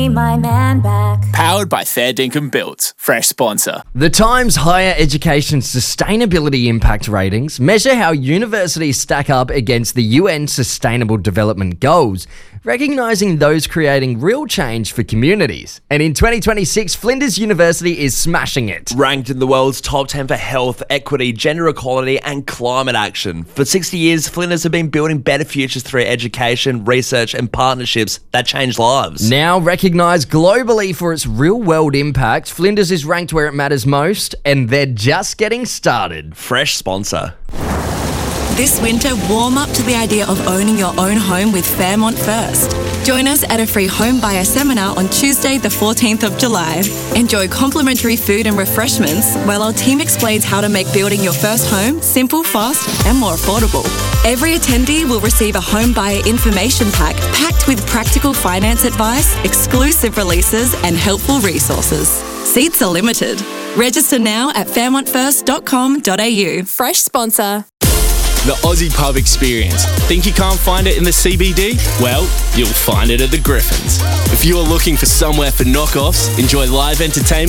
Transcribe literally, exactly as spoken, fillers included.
My man back. Powered by Fair Dinkum Built, fresh sponsor. The Times Higher Education Sustainability Impact Ratings measure how universities stack up against the U N Sustainable Development Goals, recognising those creating real change for communities. And in twenty twenty-six, Flinders University is smashing it. Ranked in the world's top ten for health, equity, gender equality and climate action. For sixty years, Flinders have been building better futures through education, research and partnerships that change lives. Now recognised globally for its real-world impact, Flinders is ranked where it matters most, and they're just getting started. Fresh sponsor. This winter, warm up to the idea of owning your own home with Fairmont First. Join us at a free home buyer seminar on Tuesday, the fourteenth of July. Enjoy complimentary food and refreshments while our team explains how to make building your first home simple, fast, and more affordable. Every attendee will receive a home buyer information pack packed with practical finance advice, exclusive releases, and helpful resources. Seats are limited. Register now at fairmont first dot com dot a u. Fresh sponsor. The Aussie pub experience. Think you can't find it in the C B D? Well, you'll find it at the Griffins. If you are looking for somewhere for knockoffs, enjoy live entertainment